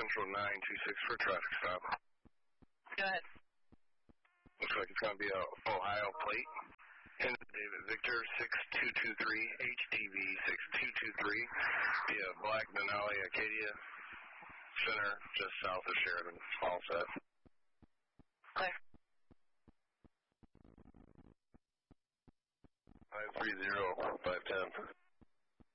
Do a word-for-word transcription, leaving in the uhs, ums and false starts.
Central nine two six for traffic stop. Go ahead. Looks like it's going to be a Ohio plate. And David Victor six two two three, H D V six two two three, via Black Denali Acadia Center, just south of Sheridan. All set. Clear. five three zero.